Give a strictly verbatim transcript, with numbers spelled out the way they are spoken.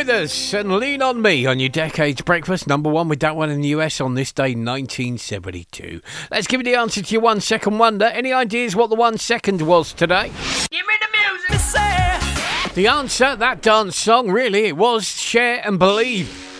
with us and Lean on Me on your Decades Breakfast. Number one with that one in the U S on this day, nineteen seventy-two. Let's give you the answer to your one second wonder. Any ideas what the one second was today? Give me the music. The answer, that dance song, really, it was Share and Believe.